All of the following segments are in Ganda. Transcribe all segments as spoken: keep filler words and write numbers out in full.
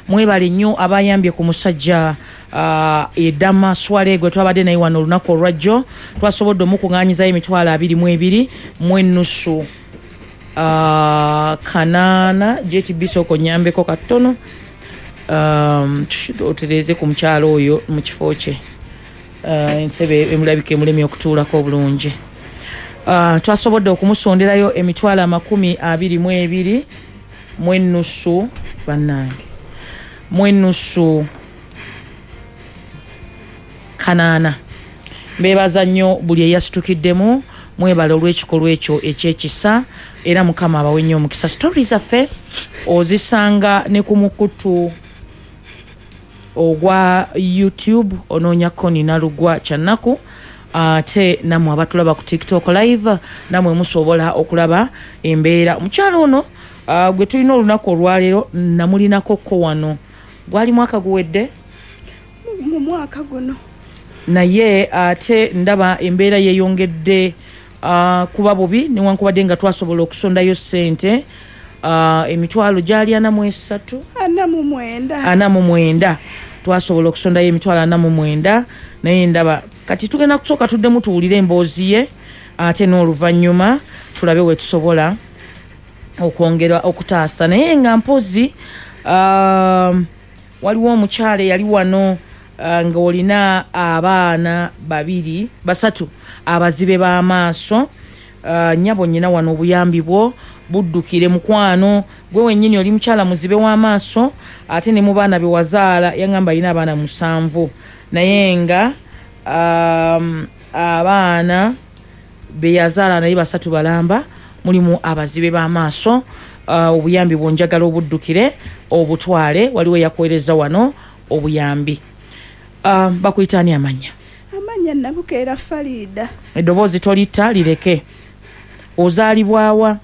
mwebale nnyo abayambye ku musajja uh, Edama Swale gwe twabadde naye wano olunaku olwajjo twasobodde omukuŋŋaanyizayo emitwalo abiri mu ebiri mu ennusu uh, kanaana J T B soko nyambeko katono um, otereze ku mukyalo oyo mu kifo kye uh, ensebe emulabika emulemi okutuulako obulungi. Uh, twasobodde okumusonderayo emitwalo amakumi abiri mu ebiri mu ennusu bannange mu ennusu kanaana. Mbeebaza nnyo buli eyasitukiddemu, mwebale olw'ekikolwa ekyo ekyekisa era Mukama abawe nnyo omukisa. Stories zaffe ozisanga ne ku mukutu ogwa YouTube onoonya Koni Nalugwa Kyanaku. Ate uh, namwe abatulaba ku TikTok live namwe musobola okulaba embeera. Mukyalo ono uh, gwe tulina olunaku olwaleero namulinako ko wano gwali mwaka guwedde mu mwaka guno naye ate ndaba embeera yeeyongedde uh, kuba bubi newankubadde nga twasobola okusondayo ssente uh, emitwalo gyali ana mu esatu ana mu mwenda ana mu mwenda twasobola okusondayo emitwalo ana mu mwenda naye ndaba kati tugenda kusooka tuddemu tuwulire emboozi ye ate n'oluvannyuma tulabe we tusobola okwongera okutaasa. Naye nga mpozi uh, waliwo omukyala yali wano uh, nga olina abaana babiri basatu abazibe b'amaaso uh, nnyabo nnyina wano obuyambi bwo buddukire mukwano gwe wennyini oli mukyala muzibe w'amaaso ate ne mu baana be wazaala yangamba alina abaana musanvu naye nga um, abaana be yazaala naye basatu balamba mulimu abazibe b'amaaso. Uh, obuyambi bwonjagala obuddukire obutwale waliwo yakwereza wano obuyambi. Uh, bakuyitaani amanya amanya Nabukeera Farida. Eddoboozi tolita lireke. Ozaalibwawa?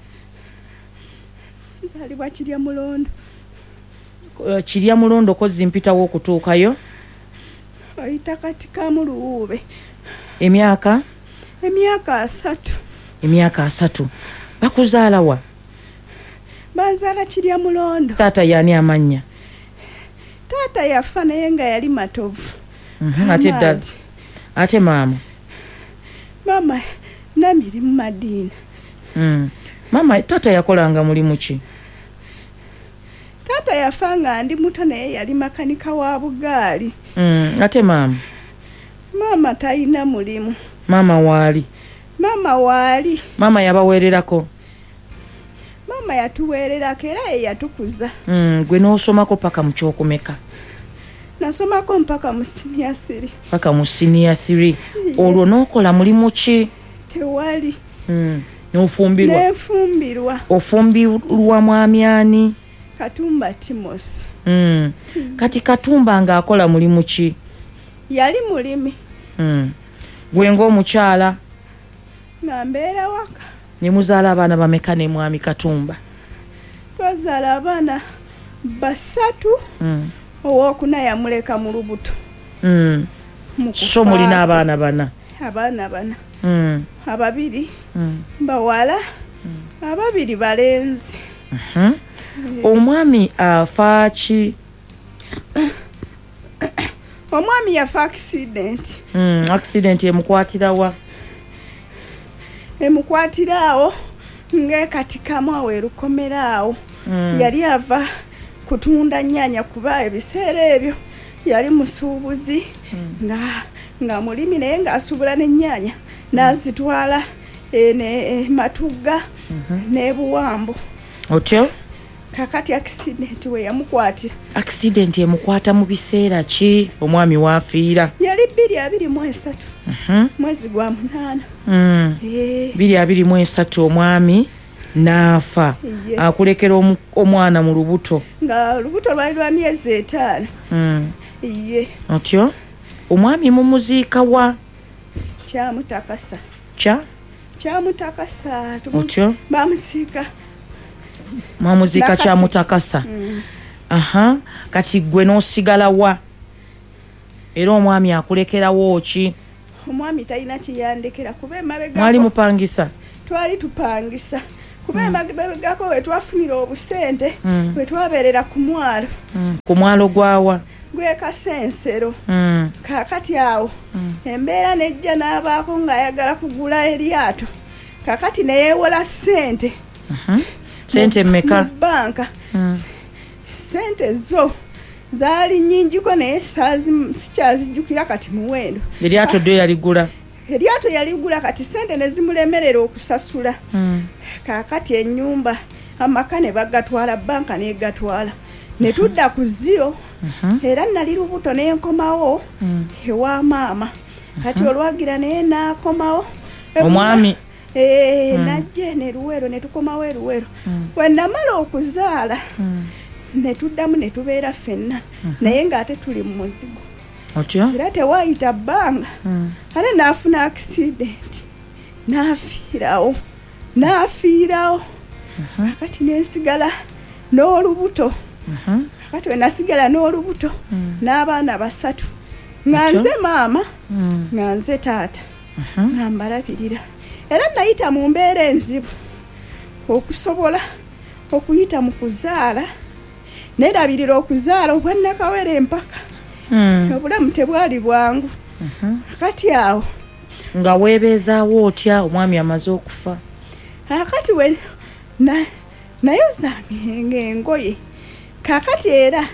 Nzaalibwa Kirya Mulondo. Uh, Kirya Mulondo kozi mpitawo okutuukayo oyita kati ka mu Luwuube. Emyaka? Emyaka asatu. Emyaka asatu. Bakuzaalawa? Banzaala Kirya Mulondo. Taata yani amanya? Taata yafa naye nga yali matovu. Mm-hmm. Ate ddala ate maama? Maama Namirimu Madiina. Mm. Maama taata yakolanga mulimu ki? Taata yafa nga ndi muto naye yali makanika wa bugaali. Mm. Ate maama? Maama talina mulimu. Maama waali? Maama waali. Maama yabaweererako? Maama yatuweererako era ye yatukuza. Mm. Gwe n'osomako paka mu kyokumeka? Nasomako mpaka mu senior three. Paka mu senior three. Olwo n'okola mulimu ki? Tewali. Mm. N'ofumbirwa? N'efumbirwa. Ofumbirwa mwami ani? Katumba Timos. Mm. Mm. Kati Katumba ng'akola mulimu ki? Yali mulimi. Mm. Gwe ng'omukyala? Nga mbeera waka. Ne muzaala abaana bameka ne mwami Katumba? Twazaala abaana basatu. Mm. Owookuna yamuleka mu lubuto. Mm. So mulina abaana bana? Abaana bana. Mm. Ababiri mm. bawala mm. ababiri balenzi. Uh-huh. Yeah. Omwami afa ki? Omwami yafa accident. Mm, accident emukwatirawa? Emukwatirawo ng'ekatikamu awo erukomeraawo. Mm. Yali ava kutunda nnyaanya kuba ebiseera ebyo yali musuubuzi mm. nga nga mulimi naye ng'asuubula n'ennyaanya n'azitwala e, ne e, Matugga mm-hmm. n'ebuwambo. Otyo? Kakati accident we yamukwatira. Accident emukwata mu biseera ki omwami waafiira? Yali bbiri abiri mu esatu. Uh-huh. Mwezi gwa munaana. Mm. Eh. bbiri abiri mu esatu omwami n'afa. Yeah. Akulekera omu, omwana mu lubuto. Nga lubuto lwali lwa myezi etaano. Mm. Ye. Otyo? Omwami mumuziika wa? Kyamutakasa. Kya? Kyamutakasa. Otyo? Bamusiika. Mwamuziika Kyamutakasa. Mm. Aha. Kati gwe n'osigala wa? Era omwami akulekerawo ki? Omwami talina kiyandekera kuba emabega. Mwali mupangisa? Twali tupangisa. kuba emabegako wetwafunira obusente Mm. wetwabeerera ku mwalo Mm. ku mwalo gwawa gwekasensero Mm. kakati awo embeera nejja n'abaako ng'ayagala kugula eryato kakati neyeewola ssente Mhm. sente mmeka mu banka Mm. sente zo zaali nnyingiko naye saazi- sikyazijjukira kati muwendo eryato ddyo yaligula eryato yaligula kati sente ne zimulemerera okusasula Mm. kakati ennyumba amaka ne bagatwala banka negatwala ne tudda ku ziro era nali lubuto nenkomawo Mm. ewa maama kati olwagira naye nakomawo omwami Eh, najje ne luwero ne tukomawo eruwero we namala okuzaala Mm. ne tuddamu ne tubeera ffenna naye ng'ate tuli mu muzigo otyo era tewaayita bbanga Mm. ate naafuna akisidenti naafiirawo naafiirawo akati nensigala n'olubuto Mhm. akati we nasigala n'olubuto n'abaana basatu nga Atyo? nze maama Mm. nga nze taata Mhm. nga mbalabirira era nayita mu mbeera enzibu okusobola okuyita mu kuzaala nerabirira okuzaala obwannakawere empaka Mm. obulamu tebwali bwangu akati awo nga weebeezaawo otya omwami amaze okufa akati we na- nayozanga engoye kakati era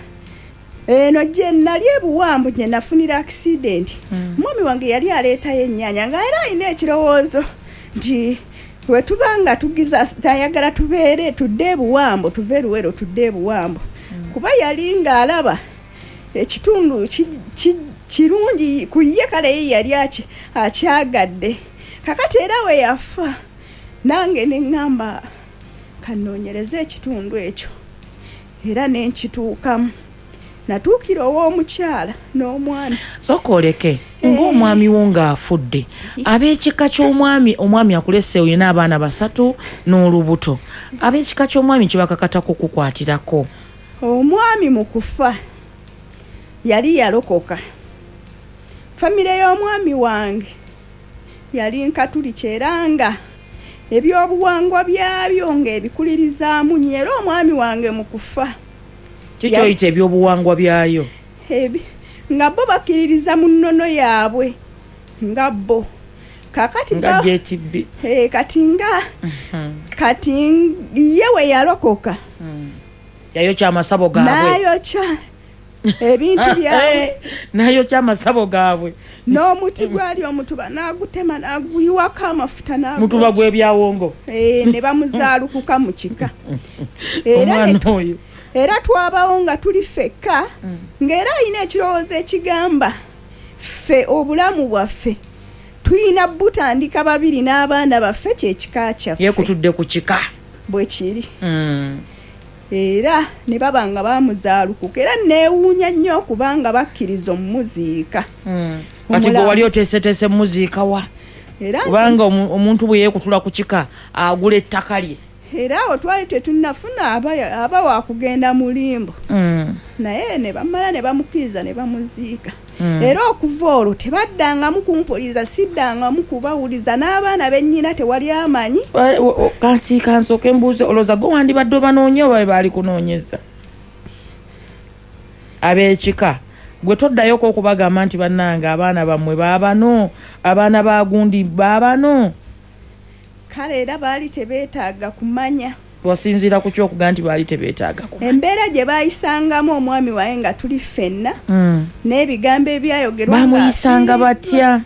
eno gye nali ebuwambu gye nafunira akisidenti omwami wange yali aleetayo ennyaanya nga era alina ekirowoozo nti we tubanga tugiza tayagala tubeere tudde ebuwambu tuve eruwero tudde ebuwambu kuba yali ng'alaba ekitundu ki- ki- kirungi ku ye kale ye yali aki- akyagadde kakati era we yafa nange ne ŋŋamba kanoonyereza ekitundu ekyo era ne nkituukamu natuukira ow'omukyala n'omwana sooka oleke ng'omwami wo ng'afudde ab'ekika ky'omwami omwami akulese olina abaana basatu n'olubuto ab'ekika ky'omwami kibakakatako kukwatirako omwami mu kufa yali yalokoka famire y'omwami wange yali nkatuliki era nga ebyobuwangwa byabyo ng'ebikulirizaamu nnyo era omwami wange mu kufa kikyoyita ebyobuwangwa byayo ebi nga bo bakkiririza mu nnono yaabwe nga bo kakati nga ba- gyetibbi Eh, kati nga kati ye we yalokoka yayo kyamasabo gaabwe n'ayokya ebintu byabwe nayo kyamasabo gaabwe n'omuti gwali omutuba n'agutema n'aguyiwako amafuta n'agwokya. mutuba gw'ebyawongo Eh, ne bamuzaalukuka mu kika era ne omwana tu- oyo era twabawo nga tuli ffekka ng'era alina ekirowoozo ekigamba ffe obulamu bwaffe tulina butandika babiri n'abaana baffe kyekika kyaffe yeekutudde ku kika bwe kiri Mm. era ne baba nga bamuzaalukuka era neewuunya nnyo okubanga bakkiriza omumuziika Mm. kati gwe wali oteeseteese muziika wa era nze- kubanga omu- omuntu bwe yeekutula ku kika agula ettaka lye era awo twali tetunnafuna aba, aba wakugenda mu limbo Mm. naye ne bamala ne bamukkiriza ne bamuziika era okuva olwo tebaddangamu kumpuliza siddangamu kubawuliza n'abaana bennyina tewali amanyi Wa- wa- wa- kanti kansooke mbuuze olowooza gwe wandibadde obanoonye oba baali kunoonyeza ab'ekika gwe toddayoko okubagamba nti bannange abaana bammwe baabano abaana ba gundi baabano kale era baali tebeetaaga kumanya wasinziira ku kyokuga nti baali tebeetaaga ku embeera gye baayisangamu omwami waye nga tuli ffenna Mm. n'ebigambo ebyayogerwa baamuyisanga ng'afiiriddwa. batya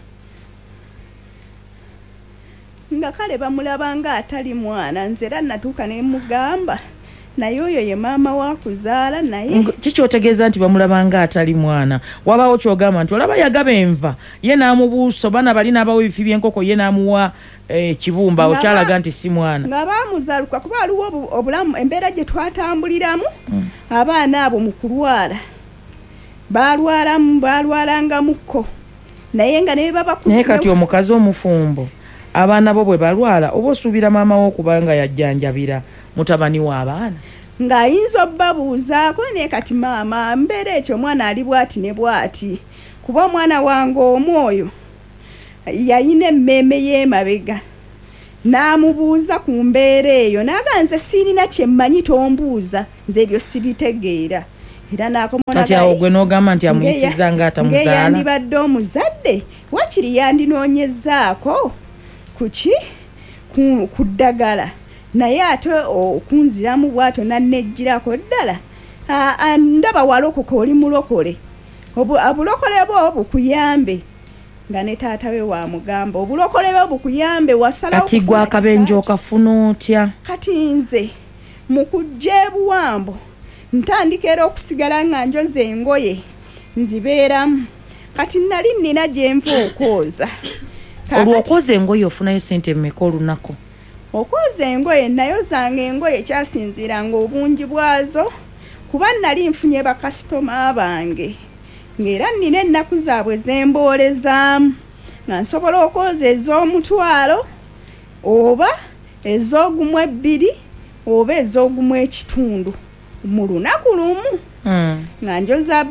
nga kale bamulaba nga atali mwana nze era natuuka ne mugamba naye oyo ye maama wakuzaala naye Ng- kikyotegeeza nti bamulabanga atali mwana wabaawo kyogamba nti olaba yagaba enva ye n'amubuusa baana bali n'abawa ebifi by'enkoko ye n'amuwa ekibumba Nga okyalaga ba- nti si mwana nga baamuzaaluka kuba waliwo obu- obulamu embeera gye twatambuliramu abaana abo mu kulwala balwalamu balwalangamukko naye nga naye baba naye kati omukazi omufumbo abaana bo bwe balwala oba osuubira maama wo okuba nga yajjanjabira mutabani w'abaana ng'ayinza obbabuuzaako naye kati maama mbeera ekyo omwana ali bw'ati ne bw'ati kuba omwana wange omwoyo yalina emmeeme y'emabega n'amubuuza ku mbeera eyo naga nze sirina kyemmanyi tombuuza nze ebyo sibitegeera era n'akomonakati awo gwe n'ogamba nti amuyisiza ng'atamuzaala ng'eyandibadde omuzadde wakiri yandinoonyezaako kuki ku ddagala naye ate okunziramu bw'atyo nannejjirako ddala ndaba walokoka oli mulokole obulokole bwo bukuyambe nga ne taata we wamugamba obulokole bwo bukuyambe wasalawo kati gwa akabenje okafuna otya kati nze mu kujja ebuwambo ntandikira okusigala nga njoza engoye nzibeeramu kati nali nnina gye nva okwoza olwo okwoza engoye ofunayo ssente mmeka olunaku okwoza engoye nayozanga engoye kyasinziiranga obungi bwazo kuba nali nfunye bakasitoma bange ng'era nnina ennaku zaabwe zemboolezaamu nga nsobola okwoza ez'omutwalo oba ez'ogumu ebbiri oba ez'ogumu ekitundu mu lunaku lumu nga njoza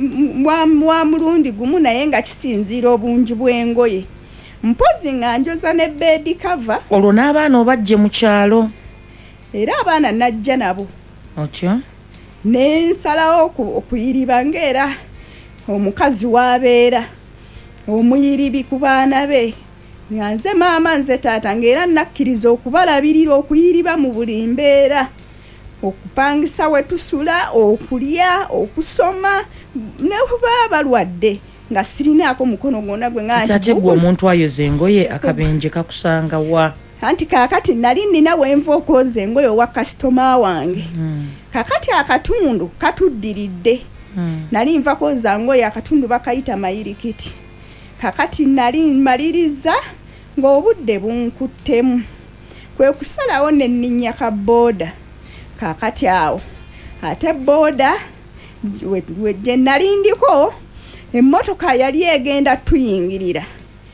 wa mulundi gumu naye nga kisinziira obungi bw'engoye mpozi nga njoza ne bedi kava olwo n'abaana obajje mu kyalo era abaana najja nabo otyo nensalawo okuyiriba ng'era omukazi w'abeera omuyiribi ku baana be nga nze maama nze taata ng'era nakkiriza okubalabirira okuyiriba mu buli mbeera okupangisa we tusula okulya okusoma ne baba balwadde nga sirinaako mukono gwonna gwe nga ate gwe omuntu ayoza engoye akabenje kakusanga wa anti kaakati nali nnina wenva okwoza engoye owa kasitoma wange mm. kaakati akatundu katuddiridde mm. nali nva kwoza ngoye akatundu bakayita mayirikiti kaakati nali maliriza ng'obudde bunkuttemu kwe kusalawo nenninnya ka booda kaakati awo ate booda gye nalindiko emmotoka yali egenda tuyingirira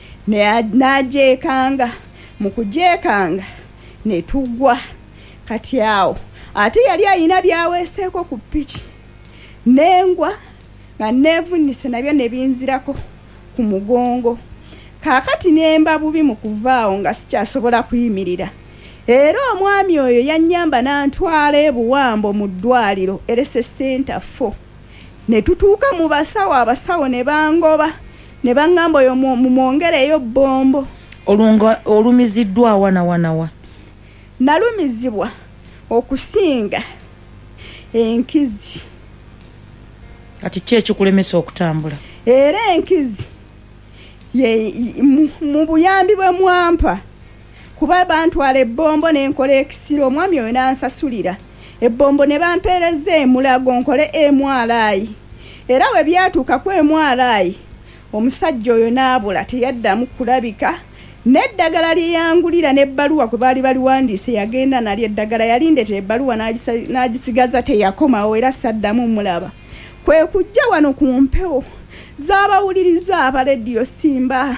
n'agyekanga mu kugyekanga ne tugwa kati awo ate yali ayina byaweeseeko ku ppiki n'engwa nga neevunnise nabyo ne binzirako ku mugongo kaakati nemba bubi mu kuvaawo nga sikyasobola kuyimirira era omwami oyo yannyamba n'antwala ebuwambo mu ddwaliro erese center four ne tutuuka mu basawo abasawo ne bangoba ne baŋŋamba oyo mumwongereyo bbombo olumiziddwa awanawanawa nalumizibwa okusinga enkizi kati ki ekikulemesa okutambula era enkizi mu buyambi bwe mwampa kuba bantwala ebbombo n'enkola ekisiro omwami oyo n'ansasulira ebbombo ne bampeereza emulago nkole M R I era we byatuuka ku M R I omusajja oyo n'abula teyaddamu kulabika n'eddagala lyeyangulira n'ebbaluwa kwe baali baliwandiise yagenda nali eddagala yalindeta ebbaluwa n'agisigaza teyakomawo era saddamu mulaba kwe kujja wano ku mpewo z'abawuliriza abalediyo Simba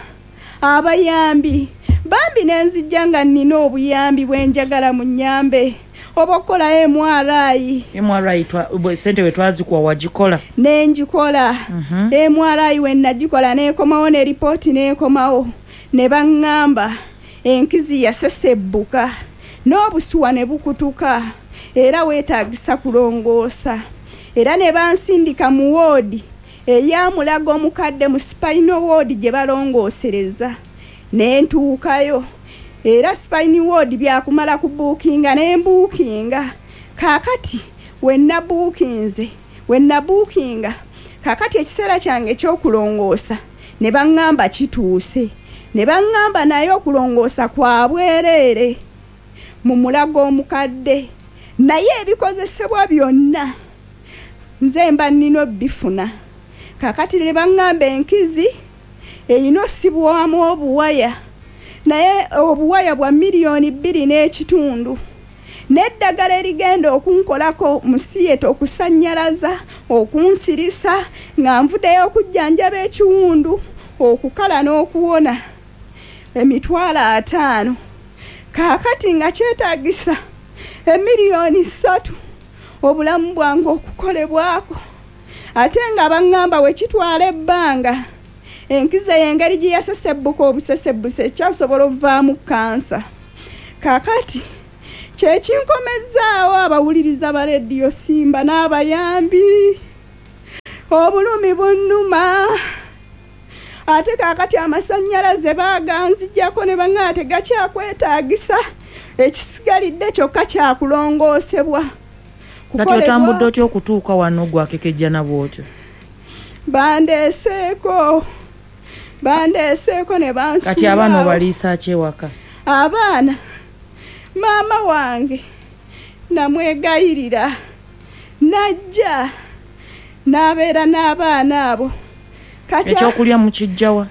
abayambi bambi nenzijja nga nnina obuyambi bwenjagala mu nnyambe oba okukola M R I M R I sente we twazikuwa wagikola nenjikola uh-huh. M R I we nagikola nekomawo ne ripooti nekomawo ne baŋŋamba enkizi yasesebbuka n'obusuwa ne bukutuka era weetaagisa kulongoosa era ne bansindika mu woodi eyamulaga omukadde mu spinal ward gye balongoosereza nentuukayo era spine ward byakumala kubuukinga nembuukinga kaakati wenna buukinze wenna buukinga kaakati ekiseera kyange ekyokulongoosa ne baŋŋamba kituuse ne baŋŋamba naye okulongoosa kwa bwereere mu mulago omukadde naye ebikozesebwa byonna nze mba nnina bifuna kaakati ne baŋŋamba enkizi eyina osibwamu obuwaya naye obuwaya bwa miliyoni bbiri n'ekitundu n'eddagala erigenda okunkolako mu siyeta okusannyalaza okunsirisa nga nvuddeyo okujjanjaba ekiwundu okukala n'okuwona emitwalo ataano kaakati nga kyetaagisa emiliyoni ssatu obulamu bwange okukolebwako ate nga baŋŋamba we kitwala ebbanga enkiza y'engeri gye yasesebbuka obusesebbuse kyasobola ovaamu kansa kakati kyekinkomezaawo abawuliriza ba rediyo Simba n'abayambi obulumi bunnuma ate kakati amasannyalaze baaganzijjako ne baŋŋaate gakyakwetaagisa ekisigalidde kyokka kyakulongoosebwa kati otambudde otya okutuuka wano gwakekejja nabwotyo bandeeseeko bandeeseeko ne bansuula kati abaana obaliisa kyewaka abaana maama wange namwegayirira najja n'abeera n'abaana abo kati ekyokulya mukijjawa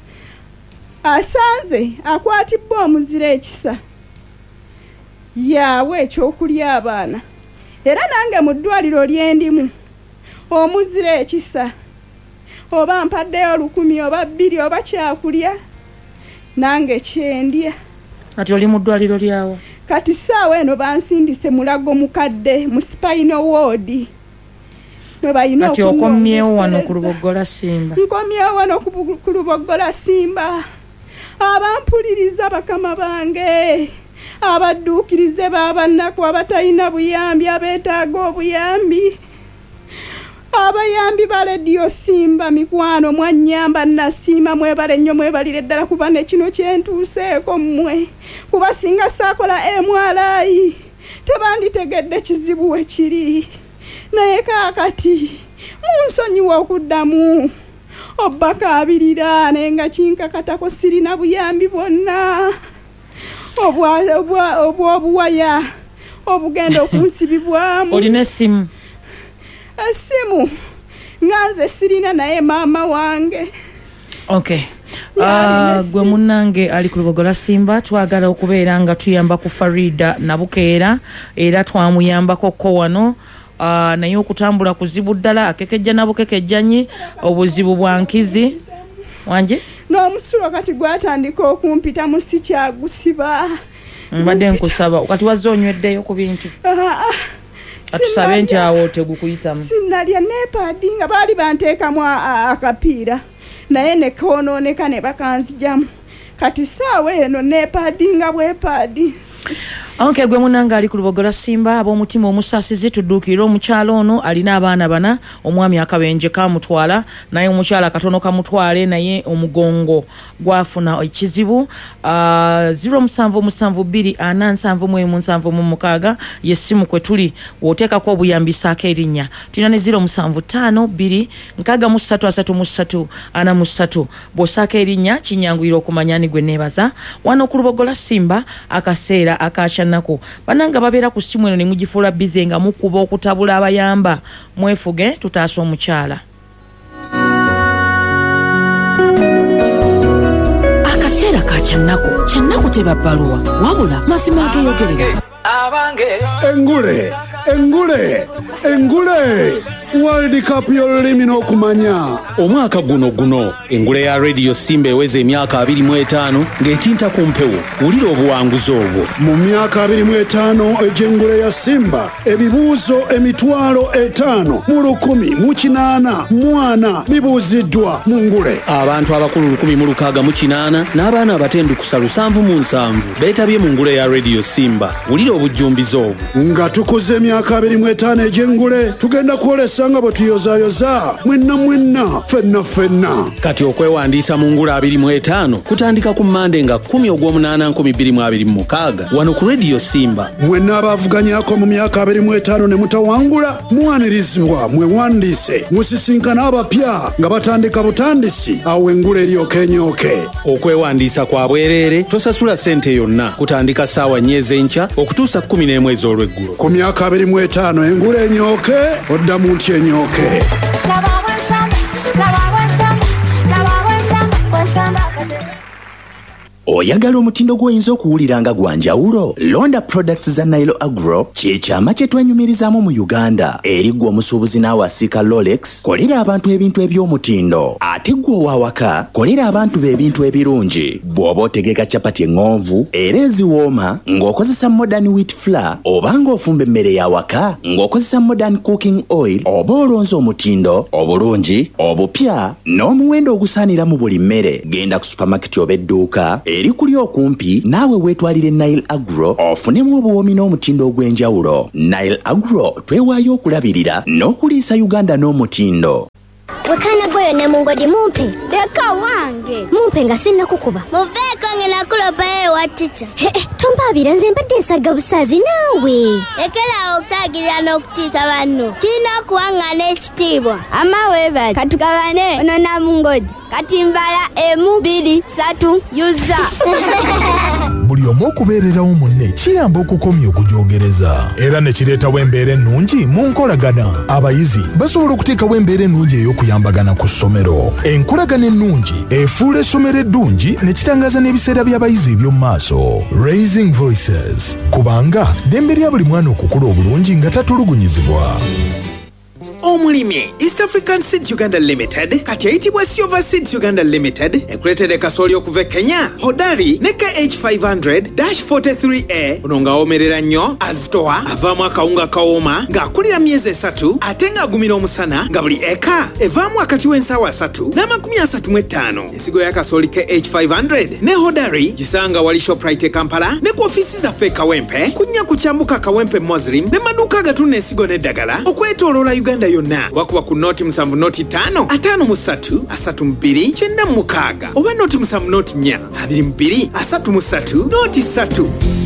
asanze akwatibbwa omuzira ekisa yaawe ekyokulya abaana era nange mu ddwaliro lyendimu omuzira ekisa oba mpaddeyo lukumi oba bbiri oba kyakulya nange kyendya kati oli mu ddwaliro lyawa kati ssaawa eno bansindise mulago mukadde mu spinal ward kati okomyewo wano ku Lubogola Simba nkomyewo wano ku Lubogola Simba abampuliriza bakama bange abadduukirize b'abannaku abatalina buyambi abeetaaga obuyambi abayambi ba rediyo Simba mikwano mwannyamba nasiima mwebale nnyo mwebalire ddala kuba ne kino kyentuuseeko mmwe kuba singa saakola M R I tebanditegedde kizibu we kiri naye kaakati munsonyiwa okuddamu obbakaabirira naye nga kinkakatako sirina buyambi bwonna obw'obuwaya obugenda okunsibibwamu olina essimu essimu nganze sirina naye maama wange okay Uh, gwe munnange ali ku Lubogola Simba twagala okubeera nga tuyamba ku Farida Nabukeera era twamuyambako ko wano uh, naye okutambula kuzibu ddala akekejja nabukekejjanyi obuzibu bwa nkizi wanje n'omusulo kati gwatandika okumpita mu sikyagusiba mbadde nkusaba kati wazze onyweddeyo ku bintu atusabe nti awo tegukuyitamu sinnalya nepadi nga baali banteekamu akapiira naye ne konooneka ne bakanzijamu kati saawa eno nepadi nga bwepadi Okay, gwe munanga ali ku Lubogola Simba ab'omutima omusaasizi tudduukirira omukyalo ono alina abaana bana omwami akabenje kamutwala naye omukyala katono kamutwale naye omugongo gwafuna ekizibu uh, zero musanvu musanvu bbiri ana nsanvu mu emu nsanvu mu mukaaga yessimu kwe tuli woteekako obuyambisaako erinnya tulina ne zero musanvu ttaano bbiri nkaaga mu ssatu asatu mu ssatu ana mu ssatu bw'osaako erinnya kinyanguyira okumanya ni gwe neebaza wano ku Lubogola Simba akaseera akaca nako bananga babeera ku simu eno ne mugifuula bize nga mukuba okutabula abayamba mwefuge tutaasa omukyala akaseera ka kyannako kyannako tebabbaluwa wabula mazima ageeyogerera engule engule engule World Cup y'olulimi n'okumanya omwaka guno guno engule ya Radio Simba eweze emyaka abiri mu etaano ng'etinta ku mpewo wulira obuwanguzi obwo mu myaka abiri mu etaano egy'engule ya Simba ebibuuzo emitwalo etaano mu lukumi mu kinaana mu ana bibuuziddwa mu ngule abantu abakulu lukumi mu lukaaga mu kinaana n'abaana abatendukusa lusanvu mu nsanvu beetabye mu ngule ya Radio Simba wulira obujjumbizi obwo nga tukuze emyaka abiri mu etaano egy'engule tugenda kwolesa nga bwe tuyozaayoza mwenna mwenna fenna fenna kati okwewandiisa mu ngula abiri mu etaano kutandika ku Mande nga kumi ogw'omunaana nkumi bbiri mu abiri mu mukaaga wano ku Radio Simba mwenna abaavuganyako mu myaka abiri mu etaano ne mutawangula muwanirizibwa mwewandiise musisinkana abapya nga batandika butandisi awo engula eryoka enyooke okwewandiisa kwa bwereere tosasula ssente yonna kutandika ssaawa nnya ez'enkya okutuusa kumi n'emu ez'olweggulo ku myaka abiri mu etaano engula enyooke oddamu ntya enyoke oyagala omutindo gw'oyinza okuwulira nga gwa njawulo londa products za Nailo Agro kyekyama kye twenyumirizaamu mu Uganda eri gwe omusuubuzi n'awasiika Rolex kolera abantu ebintu eby'omutindo ate gwe owawaka kolera abantu b'ebintu ebirungi bw'oba otegeka capati eŋŋonvu era eziwooma ng'okozesa modern wheat flour oba ng'ofumba emmere y'awaka ng'okozesa modern cooking oil oba olonza omutindo obulungi obupya n'omuwendo ogusaanira mu buli mmere genda ku supermarket oba edduuka erikuli okumpi naawe weetwalire Nile Agro ofunemu obuwoomi n'omutindo ogw'enjawulo. Nile Agro twewaayo okulabirira n'okuliisa Uganda n'omutindo. Wekana goyo ne mungodi mumpe. Deka wange. Mumpe nga sinna kukuba. Muveko ngena kulopa ye wa teacher. He he, tumbabira nze mbadde nsaga busazi naawe. Ekela okusagirira n'okutiisa banno. Tina kuwangana ekitiibwa. Amaweba katukabane ono na mungodi. Katimbala emu biri satu yuza. Buli omu okubeererawo munne kiyamba okukomya okujoogereza era ne kireetawo embeera ennungi mu nkolagana. Abayizi basobola okuteekawo embeera ennungi ey'okuyambagana ku ssomero. Enkolagana ennungi efuula essomero eddungi ne kitangaza n'ebiseera by'abayizi eby'omu maaso. Raising Voices, kubanga ddembe lya buli mwana okukula obulungi nga tatulugunyizibwa. Omulimi East African Seeds Uganda Limited kati ayitibwa Silver Seeds Uganda Limited ekuleetedde kasooli okuva e Kenya Hodari ne K H five hundred dash forty-three A ono nga awomerera nnyo azitowa avaamu akawunga kawooma ng'akulira myezi esatu ate ng'agumira omusana nga buli eka evaamu akati w'ensaawa asatu n'amakumi asatu mu etaano. Ensigo ya kasooli K H five hundred ne Hodari gisanga wali Shoprite e Kampala ne ku ofiisi zaffe e Kawempe kunnya ku kyambuka Kawempe Muslim ne maduuka agatunda ensigo n'eddagala okwetooloola Uganda yonna. Wakuba ku noti musanvu noti tano ataano mu ssatu asatu mu bbiri kyenda mu mukaaga oba noti musanvu noti nnya abiri mu bbiri asatu mu ssatu noti ssatu.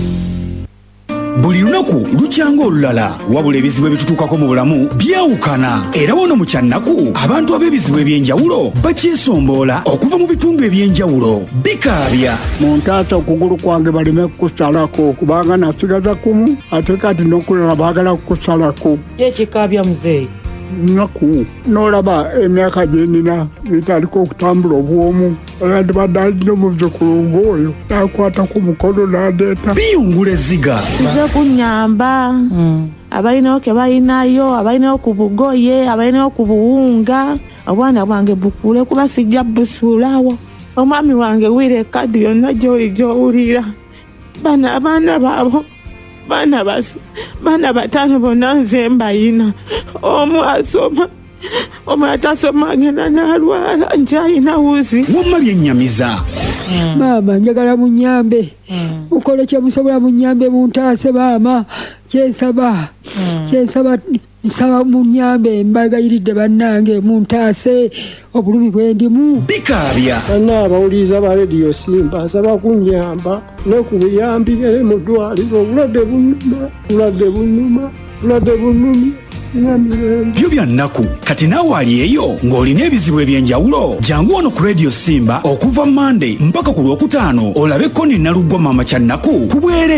Buli lunaku lukyanga olulala wabula ebizibu ebitutuukako mu bulamu byawukana era wono mu kyannaku abantu ab'ebizibu eby'enjawulo bakyesomboola okuva mu bitundu eby'enjawulo. Bikaabya muntaasa okugulu kwange baleme kukusalako kubanga nasigaza kumu ate kati n'okulala baagala kukusalako. Ekikaabya muzeeyi naku n'olaba emyaka gye nnina bitaliko okutambula obwomu era ndibadde alina omuzzukulu ng'oyo n'akwata ku mukono n'andeeta. biyungula ezziga nze kunnyamba abalinawo ke balinayo abalinawo ku bugoye abalinawo ku buwunga obwana bwange bukule kuba sijja busuulawo. Omwami wange wire kadi yonna gy'oli gy'owulira bana abaana baabo bana basi bana bataano bonna nze mbayina. Omu asoma omu atasoma agenda n'alwala nkyayina wuzi. wamma byennyamiza maama njagala munyambe mukole kyemusobola munyambe muntaase maama kyensaba kyensaba nsaba munyambe mbagayiridde bannange muntaase obulumi bwendimu. Bikaabya banna abawuliriza ba Radio Simba nsaba kunyamba ne ku buyambi eri mu ddwaliro obulwadde bunnuma obulwadde bunnuma obulwadde bunnuma. byo bya nnaku kati naawe ali eyo ng'olina ebizibu eby'enjawulo jangu wano ku Radio Simba okuva Monday mpaka ku Lwokutaano olabe Connie Nalugwa maama kya nnaku ku bwere.